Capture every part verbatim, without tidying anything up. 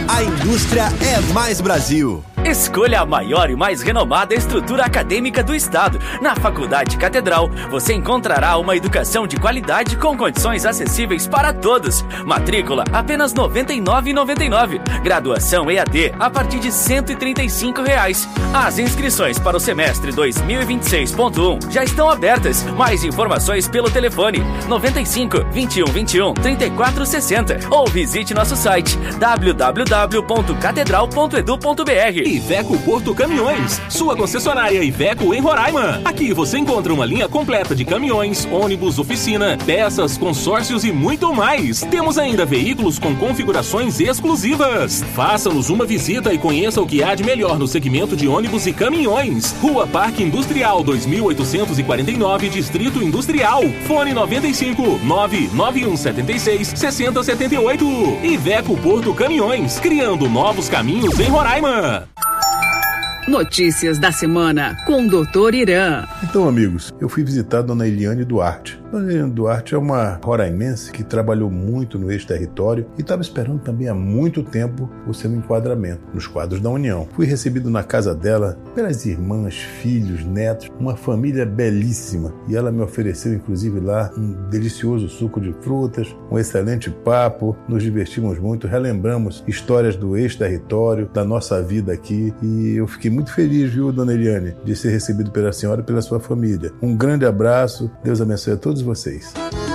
A indústria é mais Brasil. Escolha a maior e mais renomada estrutura acadêmica do estado. Na Faculdade Catedral, você encontrará uma educação de qualidade com condições acessíveis para todos. Matrícula apenas noventa e nove reais e noventa e nove centavos. Graduação E A D a partir de cento e trinta e cinco reais. As inscrições para o semestre dois mil e vinte e seis ponto um já estão abertas. Mais informações pelo telefone noventa e cinco, vinte e um, vinte e um, trinta e quatro sessenta ou visite nosso site w w w ponto catedral ponto edu ponto b r. Iveco Porto Caminhões, sua concessionária Iveco em Roraima. Aqui você encontra uma linha completa de caminhões, ônibus, oficina, peças, consórcios e muito mais. Temos ainda veículos com configurações exclusivas. Faça-nos uma visita e conheça o que há de melhor no segmento de ônibus e caminhões. Rua Parque Industrial dois mil oitocentos e quarenta e nove, Distrito Industrial. Fone noventa e cinco, nove nove um sete seis, seis zero sete oito. Iveco Porto Caminhões, criando novos caminhos em Roraima. Notícias da semana com o doutor Irã. Então, amigos, eu fui visitar a dona Eliane Duarte. Dona Eliane Duarte é uma roraimense que trabalhou muito no ex-território e estava esperando também há muito tempo o seu enquadramento nos quadros da União. Fui recebido na casa dela pelas irmãs, filhos, netos, uma família belíssima. E ela me ofereceu, inclusive, lá um delicioso suco de frutas, um excelente papo. Nos divertimos muito, relembramos histórias do ex-território, da nossa vida aqui. E eu fiquei muito feliz, viu, dona Eliane, de ser recebido pela senhora e pela sua família. Um grande abraço, Deus abençoe a todos vocês.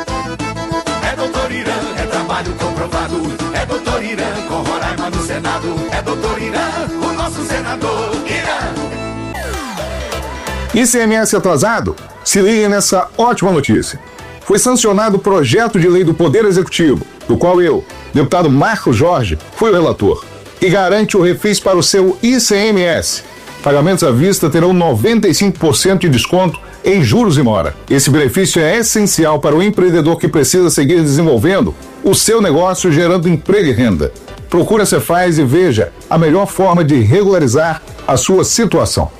É doutor Irã, é trabalho comprovado. É doutor Irã, com Roraima no Senado. É doutor Irã, o nosso senador Irã. I C M S atrasado? Se liguem nessa ótima notícia. Foi sancionado o projeto de lei do Poder Executivo, do qual eu, deputado Marcos Jorge, fui o relator, que garante o refis para o seu I C M S. Pagamentos à vista terão noventa e cinco por cento de desconto em juros e mora. Esse benefício é essencial para o empreendedor que precisa seguir desenvolvendo o seu negócio, gerando emprego e renda. Procure a Cefaz e veja a melhor forma de regularizar a sua situação.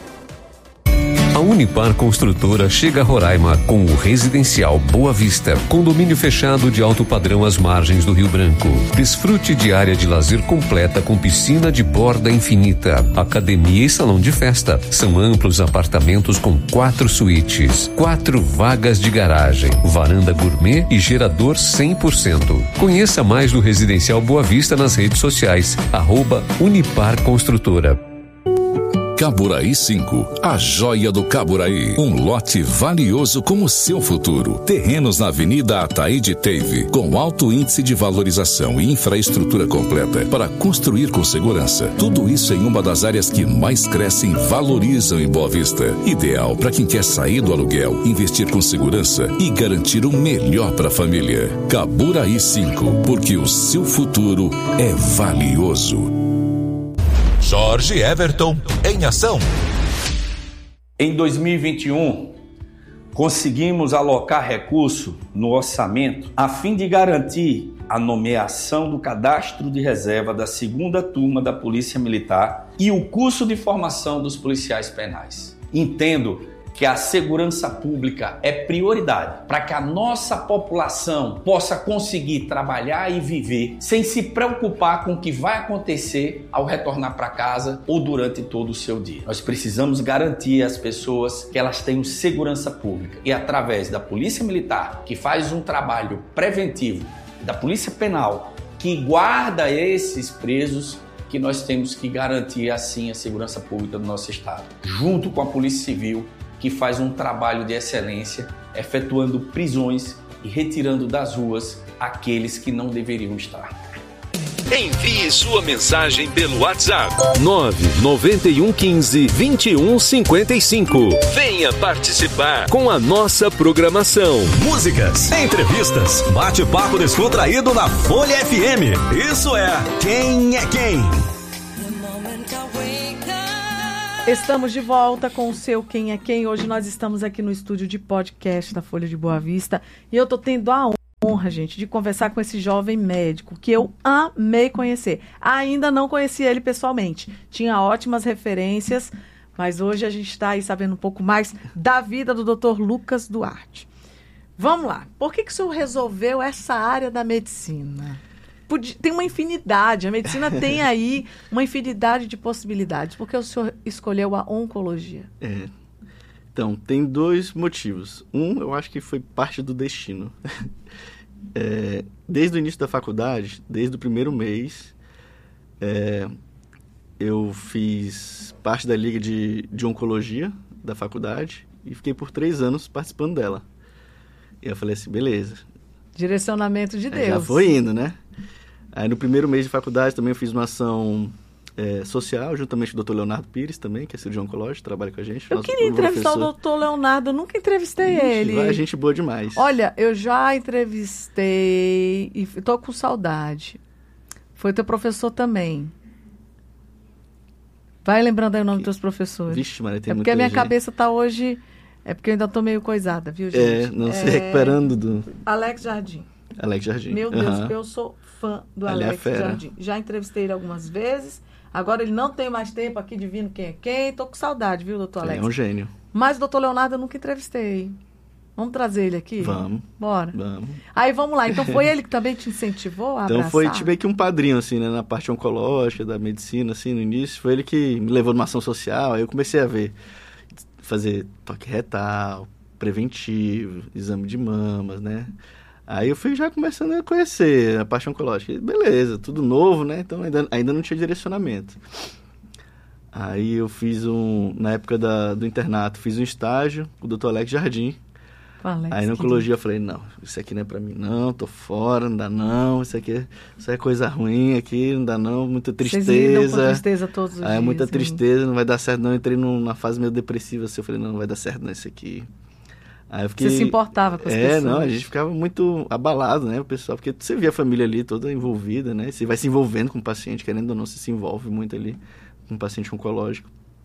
A Unipar Construtora chega a Roraima com o Residencial Boa Vista, condomínio fechado de alto padrão às margens do Rio Branco. Desfrute de área de lazer completa com piscina de borda infinita, academia e salão de festa. São amplos apartamentos com quatro suítes, quatro vagas de garagem, varanda gourmet e gerador cem por cento. Conheça mais do Residencial Boa Vista nas redes sociais, arroba Unipar Construtora. Caburaí cinco, a joia do Caburaí. Um lote valioso como o seu futuro. Terrenos na Avenida Ataíde Teve, com alto índice de valorização e infraestrutura completa para construir com segurança. Tudo isso em uma das áreas que mais crescem e valorizam em Boa Vista. Ideal para quem quer sair do aluguel, investir com segurança e garantir o melhor para a família. Caburaí cinco, porque o seu futuro é valioso. Jorge Everton, em ação. Em dois mil e vinte e um, conseguimos alocar recurso no orçamento a fim de garantir a nomeação do cadastro de reserva da segunda turma da Polícia Militar e o curso de formação dos policiais penais. Entendo que a segurança pública é prioridade para que a nossa população possa conseguir trabalhar e viver sem se preocupar com o que vai acontecer ao retornar para casa ou durante todo o seu dia. Nós precisamos garantir às pessoas que elas tenham segurança pública e através da Polícia Militar, que faz um trabalho preventivo, da Polícia Penal, que guarda esses presos, que nós temos que garantir assim a segurança pública do nosso estado, junto com a Polícia Civil, que faz um trabalho de excelência, efetuando prisões e retirando das ruas aqueles que não deveriam estar. Envie sua mensagem pelo WhatsApp nove nove um um cinco, dois um cinco cinco. Venha participar com a nossa programação. Músicas, entrevistas, bate-papo descontraído na Folha F M. Isso é Quem é Quem? Estamos de volta com o seu Quem é Quem. Hoje nós estamos aqui no estúdio de podcast da Folha de Boa Vista e eu tô tendo a honra, gente, de conversar com esse jovem médico que eu amei conhecer. Ainda não conheci ele pessoalmente, tinha ótimas referências, mas hoje a gente está aí sabendo um pouco mais da vida do doutor Lucas Duarte. Vamos lá, por que que o senhor resolveu essa área da medicina? podia, tem uma infinidade, a medicina tem aí uma infinidade de possibilidades. Por que o senhor escolheu a oncologia? É. Então, tem dois motivos. Um, eu acho que foi parte do destino. É, desde o início da faculdade, desde o primeiro mês, é, eu fiz parte da Liga de, de Oncologia da faculdade e fiquei por três anos participando dela. E eu falei assim, beleza. Direcionamento de Deus. Já foi indo, né? Aí no primeiro mês de faculdade também eu fiz uma ação é, social, juntamente com o doutor Leonardo Pires também, que é cirurgião oncológico, trabalha com a gente. Eu nosso queria entrevistar professor. o doutor Leonardo, eu nunca entrevistei Ixi, ele. vai, gente boa demais. Olha, eu já entrevistei e tô com saudade. Foi teu professor também. Vai lembrando aí o nome dos teus professores. Vixe, Maria, tem É porque muita a minha gente. cabeça tá hoje... É porque eu ainda tô meio coisada, viu, gente? É, não se recuperando do... Alex Jardim. Alex Jardim. Meu Deus, Uhum. eu sou fã do Ele é Alex fera. Jardim. Já entrevistei ele algumas vezes. Agora ele não tem mais tempo aqui de vir quem é quem. Tô com saudade, viu, doutor Alex? É um gênio. Mas o doutor Leonardo eu nunca entrevistei. Vamos trazer ele aqui? Vamos. Bora. Vamos. Aí vamos lá. Então foi ele que também te incentivou a Então abraçar? foi tipo, meio que um padrinho, assim, né? Na parte oncológica, da medicina, assim, no início. Foi ele que me levou numa ação social. Aí eu comecei a ver, fazer toque retal, preventivo, exame de mamas, né? Aí eu fui já começando a conhecer a parte oncológica. Beleza, tudo novo, né? Então ainda, ainda não tinha direcionamento. Aí eu fiz um, na época da, do internato, fiz um estágio com o doutor Alex Jardim. Alex, Aí na oncologia eu falei, não, isso aqui não é pra mim não, tô fora, não dá não, isso aqui é, isso é coisa ruim aqui, não dá não, muita tristeza. Vocês lidam com tristeza todos os Aí, dias. muita hein? tristeza, não vai dar certo não, eu entrei numa fase meio depressiva, assim, eu falei, não, não vai dar certo não isso aqui. Aí eu fiquei... Você se importava com as é, pessoas? É, não, a gente ficava muito abalado, né, o pessoal, porque você via a família ali toda envolvida, né, você vai se envolvendo com o paciente, querendo ou não, você se envolve muito ali com o paciente oncológico.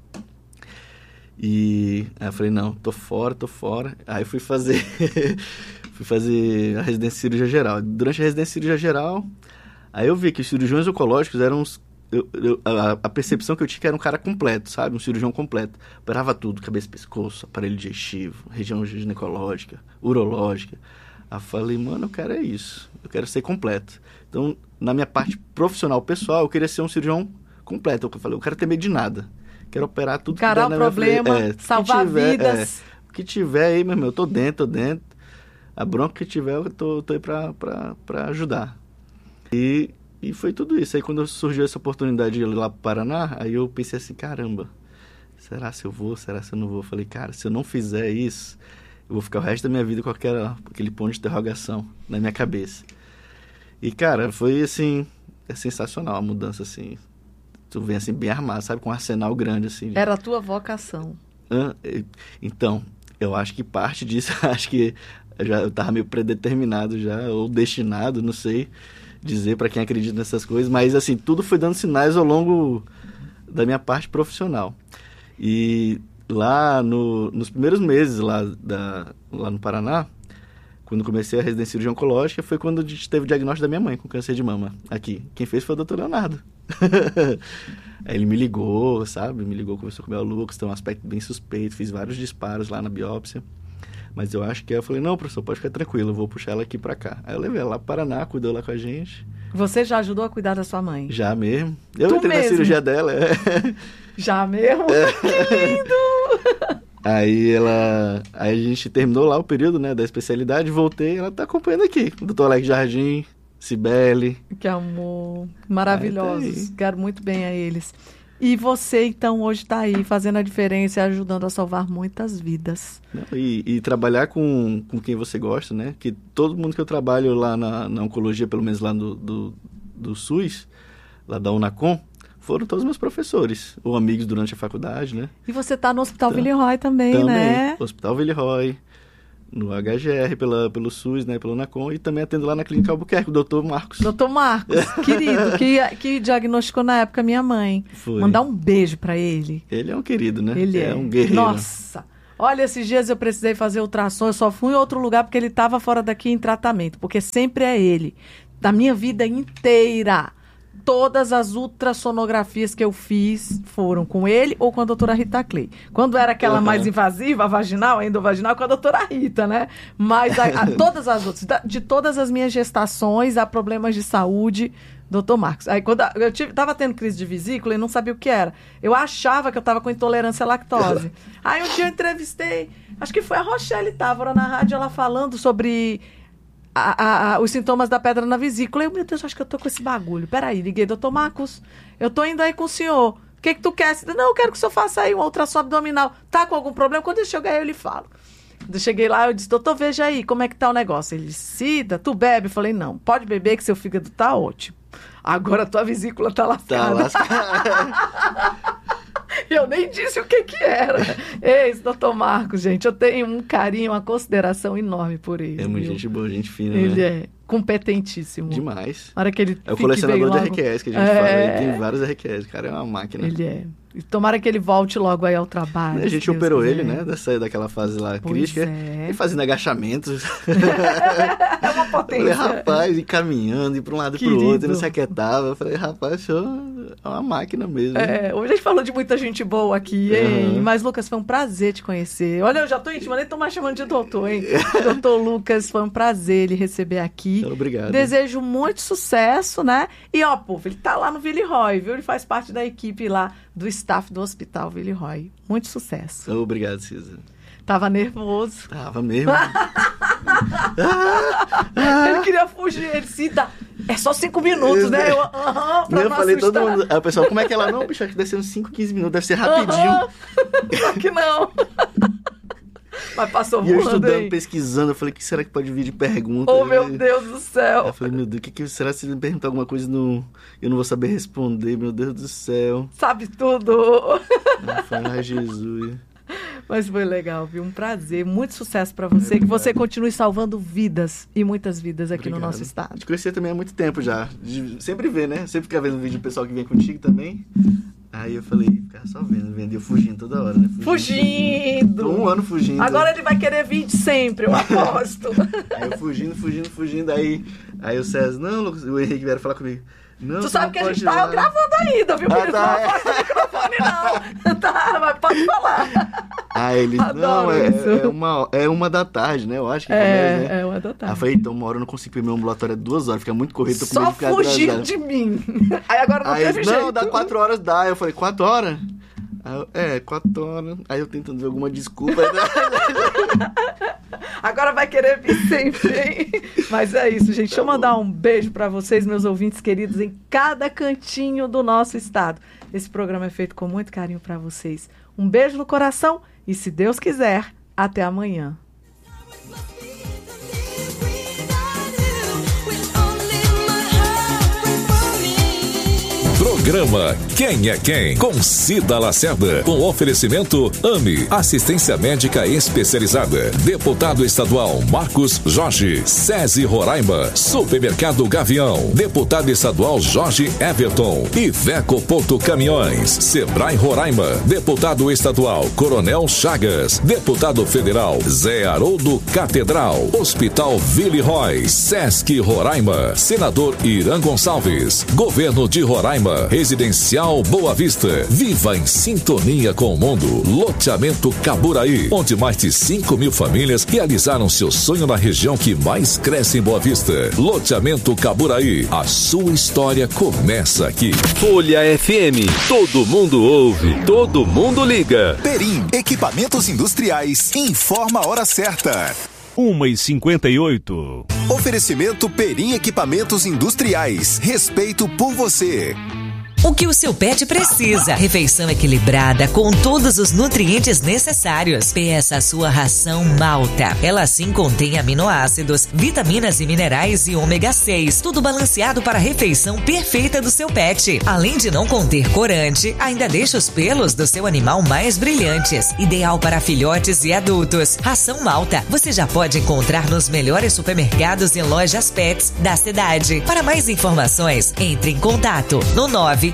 E aí eu falei, não, tô fora, tô fora. Aí fui fazer fui fazer a residência de cirurgia geral. Durante a residência de cirurgia geral, aí eu vi que os cirurgiões oncológicos eram uns... Eu, eu, a, a percepção que eu tinha que era um cara completo, sabe? Um cirurgião completo. Operava tudo, cabeça e pescoço, aparelho digestivo, região ginecológica, urológica. Aí eu falei, mano, eu quero é isso. Eu quero ser completo. Então, na minha parte profissional, pessoal, eu queria ser um cirurgião completo. Eu falei, eu quero ter medo de nada. Quero operar tudo. Encarar o problema, é, salvar tiver, vidas. É, o que tiver aí, meu irmão, eu tô dentro, tô dentro. A bronca que tiver, eu tô, tô aí pra, pra, pra ajudar. E, e foi tudo isso. Aí quando surgiu essa oportunidade de ir lá pro Paraná, aí eu pensei assim, caramba, será se eu vou, será se eu não vou? Eu falei, cara, se eu não fizer isso, eu vou ficar o resto da minha vida com aquela, aquele ponto de interrogação na minha cabeça. E, cara, foi assim, é sensacional a mudança, assim. Tu vem assim, bem armado, sabe? Com um arsenal grande, assim. Era a tua vocação. Ah, então, eu acho que parte disso, acho que eu, já, eu tava meio predeterminado já, ou destinado, não sei dizer para quem acredita nessas coisas, mas assim, tudo foi dando sinais ao longo da minha parte profissional. E lá no, nos primeiros meses lá, da, lá no Paraná, quando comecei a residência de cirurgia oncológica, foi quando a gente teve o diagnóstico da minha mãe com câncer de mama aqui. Quem fez foi o doutor Leonardo. Aí ele me ligou, sabe? Me ligou, conversou com o meu Lucas, tem um aspecto bem suspeito, fiz vários disparos lá na biópsia. Mas eu acho que eu falei, não, professor, pode ficar tranquilo, eu vou puxar ela aqui pra cá. Aí eu levei ela lá pro Paraná, cuidou lá com a gente. Você já ajudou a cuidar da sua mãe? Já mesmo. Eu Tu entrei mesmo? na cirurgia dela. É. Já mesmo? É. Que lindo! Aí ela... Aí a gente terminou lá o período, né, da especialidade, voltei, ela tá acompanhando aqui. O doutor Alex Jardim, Cibele. Que amor. Maravilhosos. Aí, Quero muito bem a eles. E você, então, hoje está aí fazendo a diferença e ajudando a salvar muitas vidas. E, e trabalhar com, com quem você gosta, né? Que todo mundo que eu trabalho lá na, na oncologia, pelo menos lá do, do, do SUS, lá da Unacom, foram todos meus professores, ou amigos durante a faculdade, né? E você está no Hospital Então, Villeroy também, também, né? Hospital Villeroy, no H G R, pela, pelo SUS, né? Pelo Unacom, e também atendo lá na Clínica Albuquerque, o doutor Marcos. doutor Marcos, querido, que, que diagnosticou na época minha mãe. Foi. Mandar um beijo para ele. Ele é um querido, né? Ele é. é um guerreiro. Nossa! Olha, esses dias eu precisei fazer ultrassom, eu só fui em outro lugar porque ele estava fora daqui em tratamento, porque sempre é ele. Da minha vida inteira, todas as ultrassonografias que eu fiz foram com ele ou com a doutora Rita Clay. Quando era aquela uhum. mais invasiva, a vaginal, a endovaginal, com a doutora Rita, né? Mas a, a, todas as outras, de todas as minhas gestações, há problemas de saúde, doutor Marcos. Aí quando eu tive, tava tendo crise de vesícula e não sabia o que era. Eu achava que eu tava com intolerância à lactose. Aí um dia eu entrevistei, acho que foi a Rochelle Távora na rádio, ela falando sobre a, a, a, os sintomas da pedra na vesícula. Eu, meu Deus, acho que eu tô com esse bagulho. Peraí, liguei, doutor Marcos, eu tô indo aí com o senhor. O que que tu quer? Não, eu quero que o senhor faça aí um ultrassom abdominal. Tá com algum problema? Quando eu chegar aí, eu lhe falo. Quando eu cheguei lá, eu disse, doutor, veja aí, como é que tá o negócio? Ele disse, Cida, tu bebe? Eu falei, não, pode beber que seu fígado tá ótimo. Agora a tua vesícula tá lascada. Tá lascada. Eu nem disse o que que era. Esse doutor Marcos, gente, eu tenho um carinho, uma consideração enorme por ele. É muito gente boa, gente fina, ele né? É competentíssimo. Demais. Na hora que ele é o colecionador de R Q S que a gente é... fala. Ele tem vários R Q S, cara, é uma máquina. Ele é. E tomara que ele volte logo aí ao trabalho. A gente operou ele, né? Dessa, daquela fase lá pois crítica. É. E fazendo agachamentos. É uma potência. Eu falei, rapaz, e caminhando, e para um lado e para o outro, e não se aquietava. Eu falei, rapaz, o senhor é uma máquina mesmo. É, hoje a gente falou de muita gente boa aqui, hein? Uhum. Mas, Lucas, foi um prazer te conhecer. Olha, eu já tô íntima, nem tô mais chamando de doutor, hein? Doutor Lucas, foi um prazer lhe receber aqui. Obrigado. Desejo muito sucesso, né? E, ó, povo, ele tá lá no Villeroy, viu? Ele faz parte da equipe lá do staff do Hospital Villeroy. Muito sucesso. Obrigado, Cisa. Tava nervoso. Tava mesmo. Ele queria fugir. Ele se dá. É só cinco minutos, né? Eu, uh-huh, pra eu não falei assustar. todo mundo. Aí o pessoal, como é que ela não? Bicho, acho que deve ser uns cinco, quinze minutos. Deve ser rapidinho. Uh-huh. Só que não. Mas passou voando. E eu estudando, aí. pesquisando, eu falei, o que será que pode vir de pergunta? Oh, meu Deus do céu. Eu falei, meu Deus, o que, que será se ele perguntar alguma coisa no... eu não vou saber responder, meu Deus do céu. Sabe tudo. Eu falei, ai, Jesus. Mas foi legal, viu? Um prazer, muito sucesso pra você, é, que você continue salvando vidas e muitas vidas aqui Obrigado. No nosso estado. Te conhecer também há muito tempo já, de sempre ver, né? Sempre ficar vendo vídeo do pessoal que vem contigo também. Aí eu falei, ficava só vendo, vendo, eu fugindo toda hora, né? Fugindo! Tô um ano fugindo. Agora ele vai querer vir sempre, eu aposto. Aí eu fugindo, fugindo, fugindo, aí, aí o César, não, Lucas, o Henrique vieram falar comigo. Não, tu sabe que a gente tá gravando ainda, viu? Por isso ah, tá. não afasta o microfone, não. Tá, mas pode falar. Aí ele, não, é, é, uma, é uma da tarde, né? Eu acho que é, começa, né? É uma da tarde. Aí eu falei, então uma hora eu não consigo ir meu ambulatório, é duas horas, fica muito corrido, tô com medo de ficar atrasado. Só fugindo atrasado. de mim. Aí agora não aí, teve não, jeito. Não, dá quatro horas, dá. Aí eu falei, quatro horas? Aí eu, é, quatro horas. Aí eu tentando ver alguma desculpa. Agora vai querer vir sempre, hein? Mas é isso, gente. Deixa eu mandar um beijo pra vocês, meus ouvintes queridos, em cada cantinho do nosso estado. Esse programa é feito com muito carinho pra vocês. Um beijo no coração e, se Deus quiser, até amanhã. Programa Quem é Quem? Com Cida Lacerda. Com oferecimento A M I, Assistência Médica Especializada. Deputado Estadual Marcos Jorge. SESI Roraima. Supermercado Gavião. Deputado Estadual Jorge Everton. Iveco Porto Caminhões. Sebrae Roraima. Deputado Estadual Coronel Chagas. Deputado Federal Zé Haroldo Catedral. Hospital Villeroy. Sesc Roraima. Senador Irã Gonçalves. Governo de Roraima. Residencial Boa Vista. Viva em sintonia com o mundo. Loteamento Caburaí, onde mais de cinco mil famílias realizaram seu sonho na região que mais cresce em Boa Vista. Loteamento Caburaí. A sua história começa aqui. Folha F M. Todo mundo ouve, todo mundo liga. Perim, equipamentos industriais. Informa a hora certa. uma e cinquenta e oito. Oferecimento Perim Equipamentos Industriais. Respeito por você. O que o seu pet precisa. Refeição equilibrada com todos os nutrientes necessários. Peça a sua ração Malta. Ela sim contém aminoácidos, vitaminas e minerais e ômega seis. Tudo balanceado para a refeição perfeita do seu pet. Além de não conter corante, ainda deixa os pelos do seu animal mais brilhantes. Ideal para filhotes e adultos. Ração Malta você já pode encontrar nos melhores supermercados e lojas pets da cidade. Para mais informações, entre em contato no nove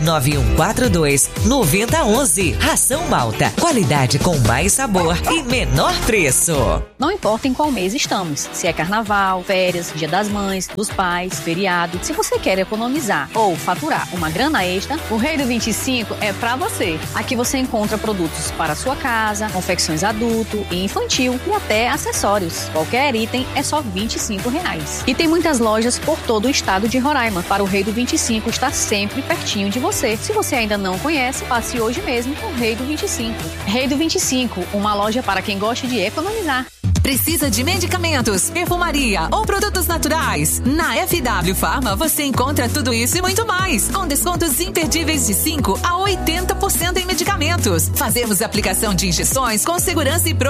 nove um quatro dois, nove zero um um. Ração Malta. Qualidade com mais sabor e menor preço. Não importa em qual mês estamos, se é carnaval, férias, dia das mães, dos pais, feriado. Se você quer economizar ou faturar uma grana extra, o Rei do vinte e cinco é pra você. Aqui você encontra produtos para sua casa, confecções adulto e infantil e até acessórios. Qualquer item é só vinte e cinco reais. E tem muitas lojas por todo o estado de Roraima para o Rei do vinte e cinco estar sempre pertinho de você. Se você ainda não conhece, passe hoje mesmo no Rei do vinte e cinco. Rei do vinte e cinco, uma loja para quem gosta de economizar. Precisa de medicamentos, perfumaria ou produtos naturais? Na F W Pharma você encontra tudo isso e muito mais, com descontos imperdíveis de cinco a oitenta por cento em medicamentos. Fazemos aplicação de injeções com segurança e